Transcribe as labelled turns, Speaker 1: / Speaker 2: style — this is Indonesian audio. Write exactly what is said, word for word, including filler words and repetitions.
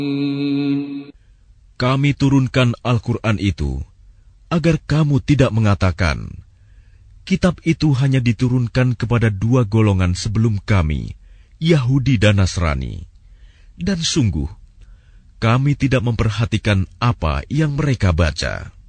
Speaker 1: Kami turunkan Al-Quran itu agar kamu tidak mengatakan, kitab itu hanya diturunkan kepada dua golongan sebelum kami, Yahudi dan Nasrani. Dan sungguh, kami tidak memperhatikan apa yang mereka baca.